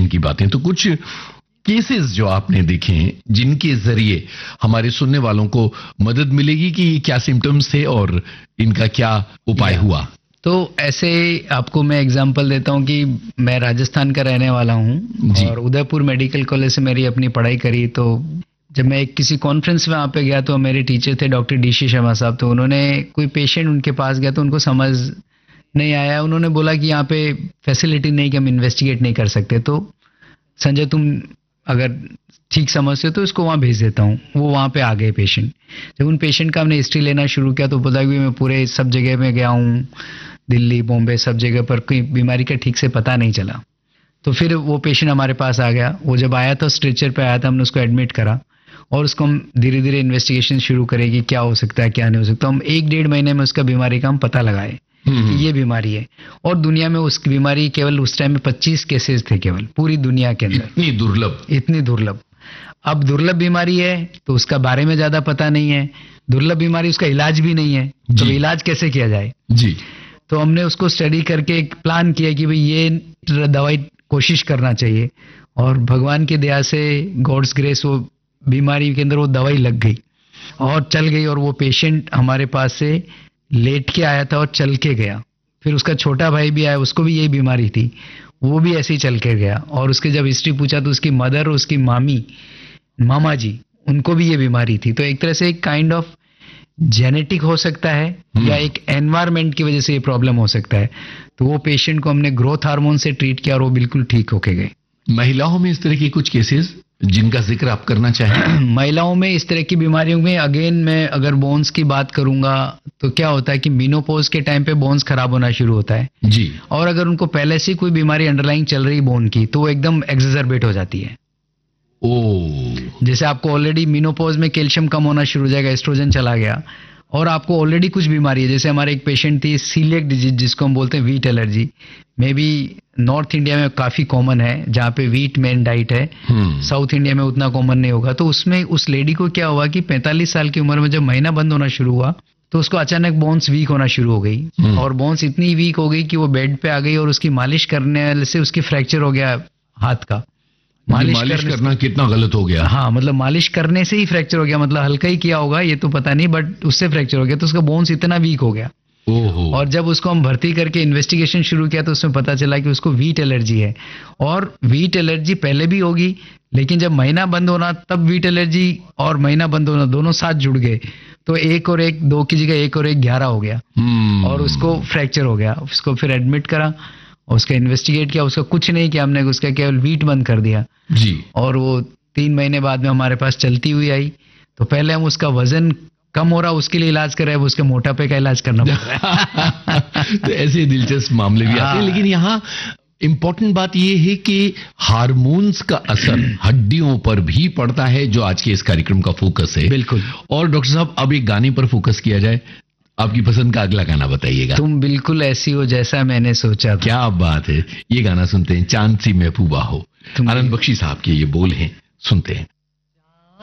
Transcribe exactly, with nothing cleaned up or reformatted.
किस्म की बातें। तो कुछ केसेस जो आपने देखे हैं जिनके जरिए हमारे सुनने वालों को मदद मिलेगी कि क्या सिम्टम्स थे और इनका क्या उपाय हुआ। तो ऐसे आपको मैं एग्जांपल देता हूं कि मैं राजस्थान का रहने वाला हूं और उदयपुर मेडिकल कॉलेज से मेरी अपनी पढ़ाई करी। तो जब मैं किसी कॉन्फ्रेंस में वहाँ पे गया तो मेरे टीचर थे डॉक्टर डी सी शर्मा साहब। तो उन्होंने कोई पेशेंट उनके पास गया तो उनको समझ नहीं आया। उन्होंने बोला कि यहाँ पे फैसिलिटी नहीं कि हम इन्वेस्टिगेट नहीं कर सकते। तो संजय तुम अगर ठीक समझते हो तो इसको वहाँ भेज देता हूँ। वो वहाँ पे आ गए पेशेंट। जब उन पेशेंट का हमने हिस्ट्री लेना शुरू किया तो पता कि मैं पूरे सब जगह में गया हूँ, दिल्ली बॉम्बे सब जगह पर, कोई बीमारी का ठीक से पता नहीं चला। तो फिर वो पेशेंट हमारे पास आ गया। वो जब आया था स्ट्रेचर पे आया था, हमने उसको एडमिट करा और उसको हम धीरे धीरे इन्वेस्टिगेशन शुरू करें कि क्या हो सकता है क्या नहीं हो सकता। हम एक डेढ़ महीने में उसका बीमारी का हम पता लगाए कि ये बीमारी है। और दुनिया में उस बीमारी केवल उस टाइम में पच्चीस केसेस थे केवल पूरी दुनिया के अंदर। इतनी दुर्लभ इतनी दुर्लभ। अब दुर्लभ बीमारी है तो उसका बारे में ज्यादा पता नहीं है। दुर्लभ बीमारी, उसका इलाज भी नहीं है, तो इलाज कैसे किया जाए जी। तो हमने उसको स्टडी करके एक प्लान किया कि भाई ये दवाई कोशिश करना चाहिए। और भगवान की दया से, गॉड्स ग्रेस, वो बीमारी के अंदर वो दवाई लग गई और चल गई। और वो पेशेंट हमारे पास से लेट के आया था और चल के गया। फिर उसका छोटा भाई भी आया, उसको भी यही बीमारी थी, वो भी ऐसे ही चल के गया। और उसके जब हिस्ट्री पूछा तो उसकी मदर और उसकी मामी, मामा जी, उनको भी ये बीमारी थी। तो एक तरह से एक काइंड ऑफ जेनेटिक हो सकता है या एक एनवायरमेंट की वजह से ये प्रॉब्लम हो सकता है। तो वो पेशेंट को हमने ग्रोथ हार्मोन से ट्रीट किया और वो बिल्कुल ठीक होके गए। महिलाओं में इस तरह की कुछ केसेस जिनका जिक्र आप करना चाहें? महिलाओं में इस तरह की बीमारियों में अगेन मैं अगर बोन्स की बात करूंगा तो क्या होता है कि मेनोपॉज के टाइम पे बोन्स खराब होना शुरू होता है जी। और अगर उनको पहले से कोई बीमारी अंडरलाइंग चल रही बोन की तो वो एकदम एक्सजर्बेट हो जाती है। ओ, जैसे आपको ऑलरेडी मेनोपॉज में कैल्शियम कम होना शुरू हो जाएगा, एस्ट्रोजन चला गया, और आपको ऑलरेडी कुछ बीमारी है। जैसे हमारे एक पेशेंट थी सीलिएक डिजीज जिसको हम बोलते हैं wheat allergy. May be north India में काफी कॉमन है जहाँ पे वीट मेन डाइट है, साउथ इंडिया में उतना कॉमन नहीं होगा। तो उसमें उस लेडी को क्या हुआ कि पैंतालीस साल की उम्र में जब महीना बंद होना शुरू हुआ तो उसको अचानक बोन्स वीक होना शुरू हो गई और बोन्स इतनी वीक हो गई कि वो बेड पे आ गई और उसकी मालिश करने से उसकी फ्रैक्चर हो गया हाथ का। मालिश, मालिश करना कितना गलत हो गया। हाँ, मतलब मालिश करने से ही फ्रैक्चर हो गया, मतलब हल्का ही किया होगा ये तो पता नहीं, बट उससे फ्रैक्चर हो गया। तो उसका बोन्स इतना वीक हो गया। ओहो। और जब उसको हम भर्ती करके इन्वेस्टिगेशन शुरू किया तो उसमें पता चला कि उसको वीट एलर्जी है। और वीट एलर्जी पहले भी होगी, लेकिन जब महीना बंद होना तब वीट एलर्जी और महीना बंद होना दोनों साथ जुड़ गए तो एक और एक, दो की जगह एक और एक ग्यारह हो गया और उसको फ्रैक्चर हो गया। उसको फिर एडमिट करा, उसका इन्वेस्टिगेट किया, उसका कुछ नहीं किया हमने, उसका केवल वीट बंद कर दिया जी। और वो तीन महीने बाद में हमारे पास चलती हुई आई। तो पहले हम उसका वजन कम हो रहा उसके लिए इलाज कर रहे हैं, उसके मोटापे का इलाज करना पड़ रहा है। तो ऐसे दिलचस्प मामले भी आते हैं। लेकिन यहाँ इम्पोर्टेंट बात यह है कि हार्मोन्स का असर हड्डियों पर भी पड़ता है, जो आज के इस कार्यक्रम का फोकस है। बिल्कुल। और डॉक्टर साहब, अब एक गाने पर फोकस किया जाए। आपकी पसंद का अगला गाना बताइएगा। तुम बिल्कुल ऐसी हो जैसा मैंने सोचा था। क्या बात है, ये गाना सुनते हैं। चांद सी महबूबा हो, आनंद बख्शी साहब के ये बोल हैं, सुनते हैं।